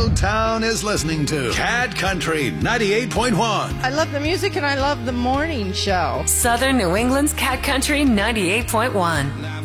little town is listening to Cat Country 98.1. I love the music and I love the morning show. Southern New England's Cat Country 98.1.